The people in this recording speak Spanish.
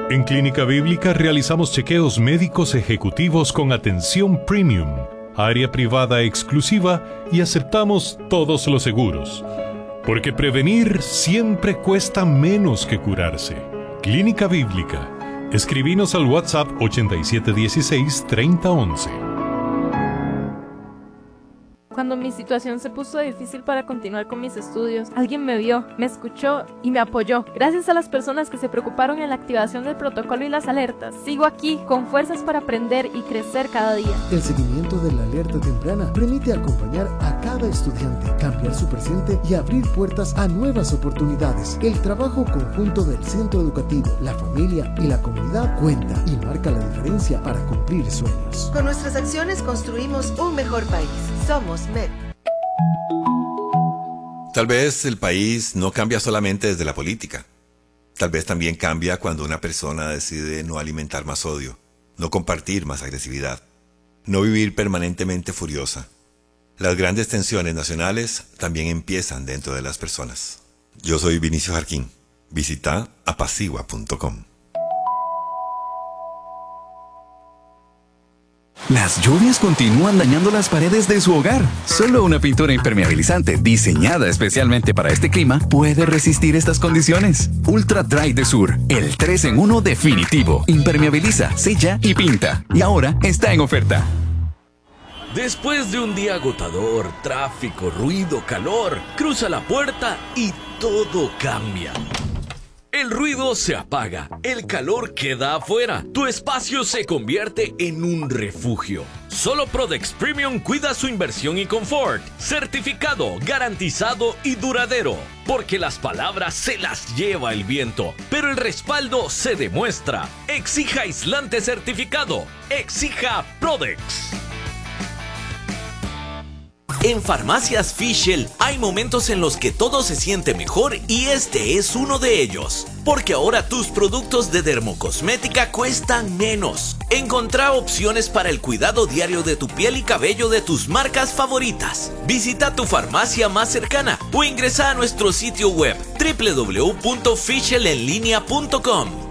En Clínica Bíblica realizamos chequeos médicos ejecutivos con atención premium, área privada exclusiva y aceptamos todos los seguros. Porque prevenir siempre cuesta menos que curarse. Clínica Bíblica. Escribinos al WhatsApp 8716-3011. Cuando mi situación se puso difícil para continuar con mis estudios, alguien me vio, me escuchó y me apoyó. Gracias a las personas que se preocuparon en la activación del protocolo y las alertas, sigo aquí con fuerzas para aprender y crecer cada día. El seguimiento de la alerta temprana permite acompañar a cada estudiante, cambiar su presente y abrir puertas a nuevas oportunidades. El trabajo conjunto del centro educativo, la familia y la comunidad cuenta y marca la diferencia para cumplir sueños. Con nuestras acciones construimos un mejor país. Somos MED. Tal vez el país no cambia solamente desde la política. Tal vez también cambia cuando una persona decide no alimentar más odio, no compartir más agresividad, no vivir permanentemente furiosa. Las grandes tensiones nacionales también empiezan dentro de las personas. Yo soy Vinicio Jarquín. Visita apacigua.com. Las lluvias continúan dañando las paredes de su hogar. Solo una pintura impermeabilizante diseñada especialmente para este clima puede resistir estas condiciones. Ultra Dry de Sur, el 3-en-1 definitivo. Impermeabiliza, sella y pinta. Y ahora está en oferta. Después de un día agotador, tráfico, ruido, calor, cruza la puerta y todo cambia. El ruido se apaga, el calor queda afuera, tu espacio se convierte en un refugio. Solo Prodex Premium cuida su inversión y confort, certificado, garantizado y duradero. Porque las palabras se las lleva el viento, pero el respaldo se demuestra. Exija aislante certificado, exija Prodex. En Farmacias Fischl hay momentos en los que todo se siente mejor y este es uno de ellos. Porque ahora tus productos de dermocosmética cuestan menos. Encontrá opciones para el cuidado diario de tu piel y cabello de tus marcas favoritas. Visita tu farmacia más cercana o ingresa a nuestro sitio web www.fischlenlinea.com.